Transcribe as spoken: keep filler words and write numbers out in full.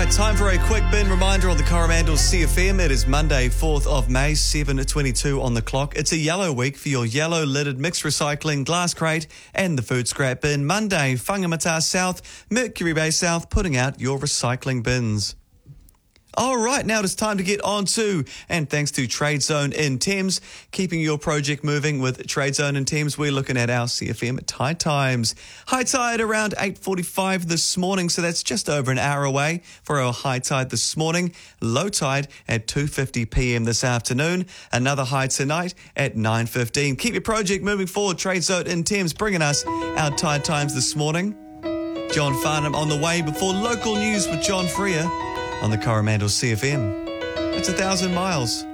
time for a quick bin reminder on the Coromandel C F M. It is Monday, fourth of May, seven twenty-two on the clock. It's a yellow week for your yellow lidded mixed recycling glass crate and the food scrap bin. Monday, Whangamata South, Mercury Bay South, putting out your recycling bins. All right, now it's time to get on to, and thanks to Trade Zone in Thames, keeping your project moving with Trade Zone in Thames. We're looking at our C F M tide times. High tide around eight forty-five this morning, so that's just over an hour away for our high tide this morning. Low tide at two fifty p.m. this afternoon. Another high tonight at nine fifteen. Keep your project moving forward. Trade Zone in Thames bringing us our tide times this morning. John Farnham on the way before local news with John Freer on the Coromandel C F M. It's a thousand miles.